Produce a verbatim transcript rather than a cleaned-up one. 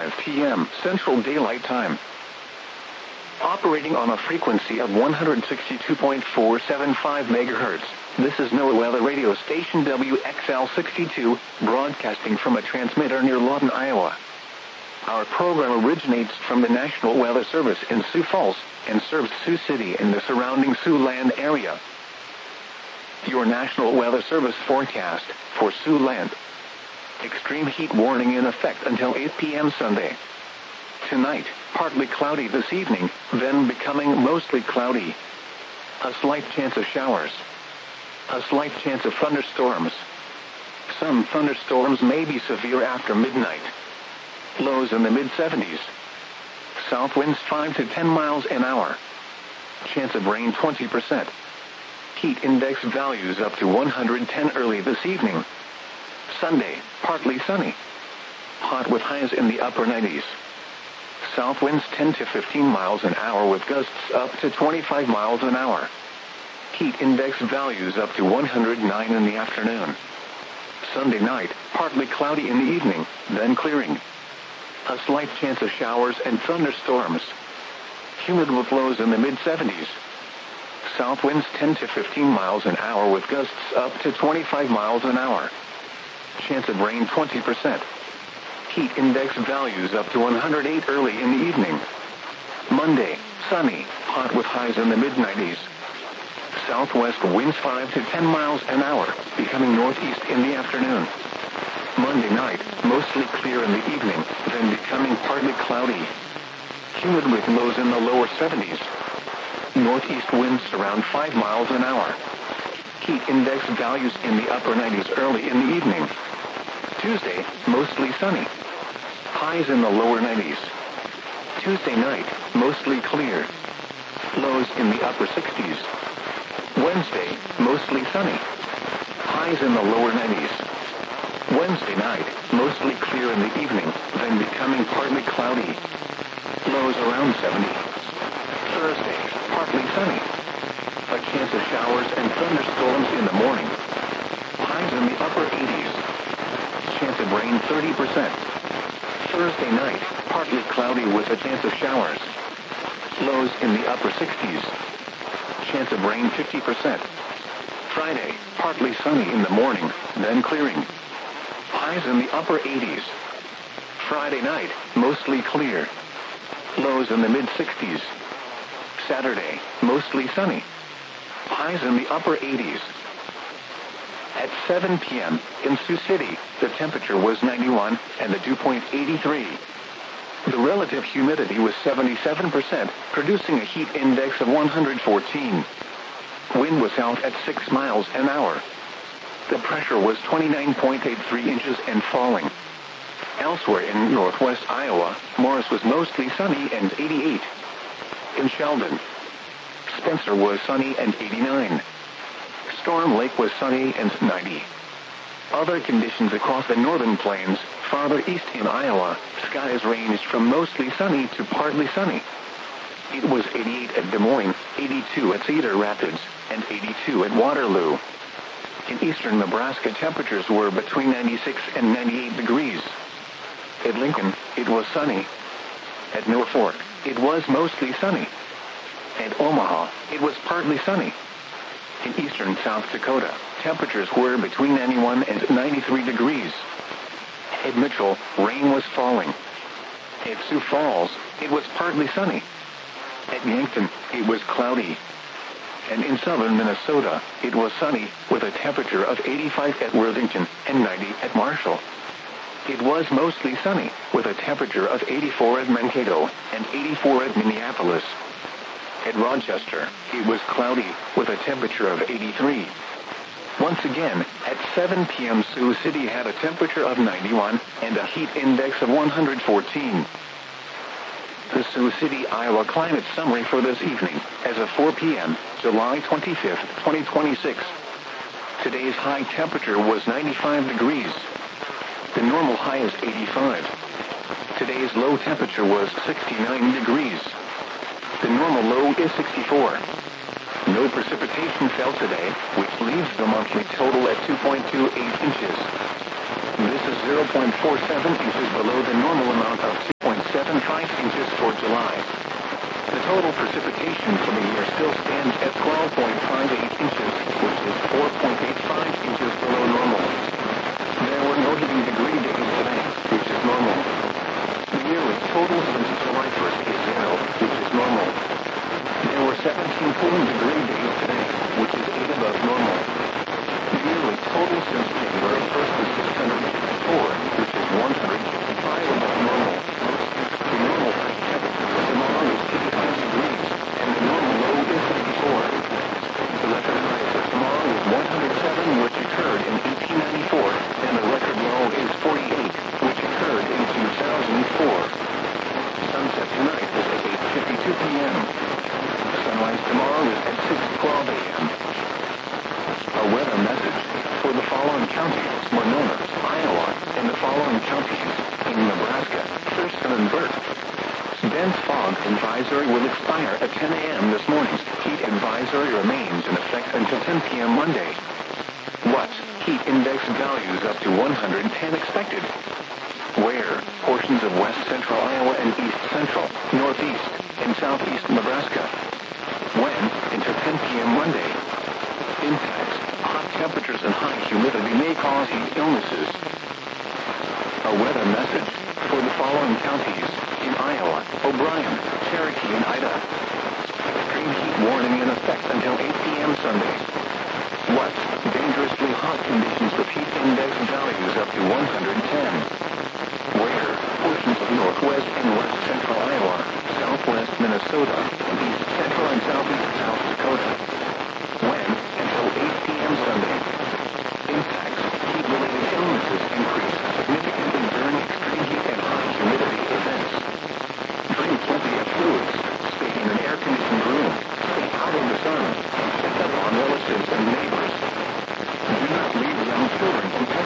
p m Central Daylight Time. Operating on a frequency of one hundred sixty-two point four seven five megahertz, this is NOAA Weather Radio Station W X L sixty-two, broadcasting from a transmitter near Lawton, Iowa. Our program originates from the National Weather Service in Sioux Falls and serves Sioux City and the surrounding Siouxland area. Your National Weather Service forecast for Siouxland. Extreme heat warning in effect until eight p m Sunday. Tonight, partly cloudy this evening, then becoming mostly cloudy. A slight chance of showers. A slight chance of thunderstorms. Some thunderstorms may be severe after midnight. Lows in the mid seventies. South winds five to ten miles an hour. Chance of rain twenty percent. Heat index values up to one hundred ten early this evening. Sunday, partly sunny. Hot with highs in the upper nineties. South winds ten to fifteen miles an hour with gusts up to twenty-five miles an hour. Heat index values up to one hundred nine in the afternoon. Sunday night, partly cloudy in the evening, then clearing. A slight chance of showers and thunderstorms. Humid with lows in the mid seventies. South winds ten to fifteen miles an hour with gusts up to twenty-five miles an hour. Chance of rain twenty percent. Heat index values up to one hundred eight early in the evening. Monday, sunny, hot with highs in the mid nineties. Southwest winds five to ten miles an hour, becoming northeast in the afternoon. Monday night, mostly clear in the evening, then becoming partly cloudy. Humid with lows in the lower seventies. Northeast winds around five miles an hour. Heat index values in the upper nineties early in the evening. Tuesday, mostly sunny. Highs in the lower nineties. Tuesday night, mostly clear. Lows in the upper sixties. Wednesday, mostly sunny. Highs in the lower nineties. Wednesday night, mostly clear in the evening, then becoming partly cloudy. Lows around seventy. Thursday, partly sunny. A chance of showers and thunderstorms in the morning. Highs in the upper eighties. Chance of rain thirty percent. Thursday night, partly cloudy with a chance of showers. Lows in the upper sixties. Chance of rain fifty percent. Friday, partly sunny in the morning, then clearing. Highs in the upper eighties. Friday night, mostly clear. Lows in the mid sixties. Saturday, mostly sunny. Highs in the upper eighties. At seven p m in Sioux City, the temperature was ninety-one and the dew point eighty-three. The relative humidity was seventy-seven percent, producing a heat index of one hundred fourteen. Wind was south at six miles an hour. The pressure was twenty-nine point eight three inches and falling. Elsewhere in northwest Iowa, Morris was mostly sunny and eighty-eight. In Sheldon, Spencer was sunny and eighty-nine. Storm Lake was sunny and ninety. Other conditions across the northern plains, farther east in Iowa, skies ranged from mostly sunny to partly sunny. It was eighty-eight at Des Moines, eighty-two at Cedar Rapids, and eighty-two at Waterloo. In eastern Nebraska, temperatures were between ninety-six and ninety-eight degrees. At Lincoln, it was sunny. At Norfolk, it was mostly sunny. At Omaha, it was partly sunny. In eastern South Dakota, temperatures were between ninety-one and ninety-three degrees. At Mitchell, rain was falling. At Sioux Falls, it was partly sunny. At Yankton, it was cloudy. And in southern Minnesota, it was sunny, with a temperature of eighty-five at Worthington and ninety at Marshall. It was mostly sunny, with a temperature of eighty-four at Mankato and eighty-four at Minneapolis. At Rochester, it was cloudy, with a temperature of eighty-three. Once again, at seven p m Sioux City had a temperature of ninety-one and a heat index of one hundred fourteen. The Sioux City, Iowa climate summary for this evening, as of four p m, July twenty-fifth, twenty twenty-six. Today's high temperature was ninety-five degrees. The normal high is eighty-five. Today's low temperature was sixty-nine degrees. The normal low is sixty-four. No precipitation fell today, which leaves the monthly total at two point two eight inches. This is zero point four seven inches below the normal amount of July. The total precipitation for the year still stands at twelve point five eight inches, which is four point eight five inches below normal. There were no heating degree days today, which is normal. The yearly total since July first is zero, which is normal. There were seventeen cooling degree days today, which is eight above normal. The yearly total since January first is six hundred fifty-four, which is one hundred fifty-five above normal. The normal high temperature for tomorrow is eighty-five degrees, and the normal low is fifty-four. The record high for tomorrow is one hundred seven, which occurred in eighteen ninety-four, and the record low is forty-eight, which occurred in two thousand four. Sunset tonight is at eight fifty-two p m Sunrise tomorrow is at six twelve a m A weather message for the following counties: Winona, Iowa, and the following counties in Nebraska, Thurston and Burt. Dense fog advisory will expire at ten a m this morning. Heat advisory remains in effect until ten p m Monday. Watts heat index values up to one hundred ten expected. Where portions of west central Iowa and east central, northeast, and southeast Nebraska. When until ten p m Monday. Impacts: hot temperatures and high humidity may cause heat illnesses. A weather message for the following counties in Iowa: O'Brien, Cherokee, and Ida. Extreme heat warning in effect until eight p m Sunday. What? Dangerously hot conditions with heat index values up to one hundred ten. Where portions of northwest and west central Iowa, southwest Minnesota, and east central and southeast South Dakota. When until eight p m Sunday. Impacts: heat-related illnesses increase significantly during extreme heat and high humidity events. Drink plenty of fluids. Stay in an air-conditioned room. Stay out of the sun. Check up on relatives and neighbors. Do not leave young children and pets